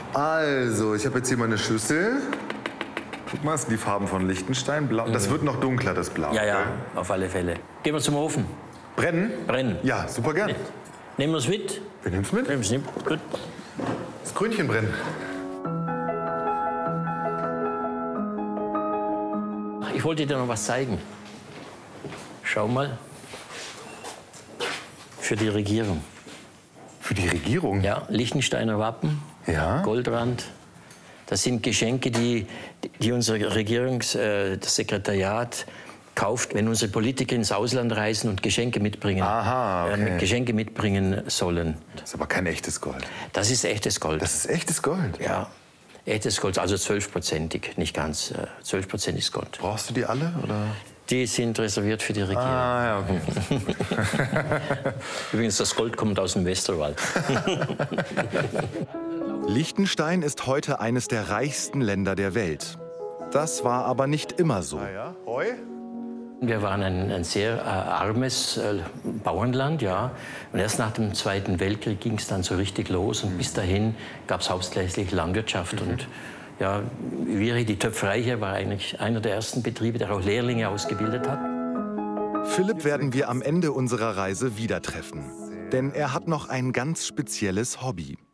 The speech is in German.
Also, ich habe jetzt hier meine Schüssel. Guck mal, das sind die Farben von Liechtenstein. Blau. Das wird noch dunkler, das Blau. Ja, ja, gell? auf alle Fälle. Gehen wir zum Ofen. Brennen? Brennen. Ja, super gern. Nehmen wir es mit? Wir nehmen es mit. Nehmen wir es mit. Gut. Das Krönchen brennen. Ich wollte dir noch was zeigen. Schau mal. Für die Regierung. Für die Regierung? Ja, Liechtensteiner Wappen, Ja. Goldrand. Das sind Geschenke, die unser das Sekretariat kauft, wenn unsere Politiker ins Ausland reisen und Geschenke mitbringen. Aha, okay. Geschenke mitbringen sollen. Das ist aber kein echtes Gold. Das ist echtes Gold. Das ist echtes Gold? Ja, echtes Gold, also 12%ig, nicht ganz. 12% ist Gold. Brauchst du die alle, oder? Die sind reserviert für die Regierung. Ah, ja, okay. Übrigens, das Gold kommt aus dem Westerwald. Liechtenstein ist heute eines der reichsten Länder der Welt. Das war aber nicht immer so. Ja. Heu? Wir waren ein sehr armes Bauernland, ja. Und erst nach dem Zweiten Weltkrieg ging es dann so richtig los. Und bis dahin gab es hauptsächlich Landwirtschaft. Und ja, die Töpferei hier war eigentlich einer der ersten Betriebe, der auch Lehrlinge ausgebildet hat. Philipp werden wir am Ende unserer Reise wieder treffen. Denn er hat noch ein ganz spezielles Hobby.